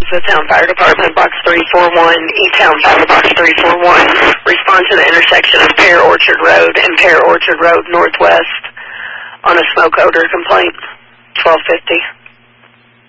The Town Fire Department, Box 341, E-Town Fire, Box 341. Respond to the intersection of Pear Orchard Road and Pear Orchard Road Northwest on a smoke odor complaint, 1250.